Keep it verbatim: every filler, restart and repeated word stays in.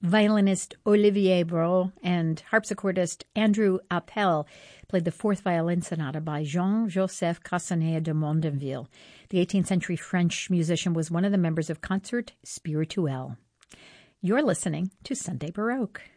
Violinist Olivier Brault and harpsichordist Andrew Appel played the fourth violin sonata by Jean-Joseph Castanet de Mondonville. The eighteenth century French musician was one of the members of Concert Spirituel. You're listening to Sunday Baroque.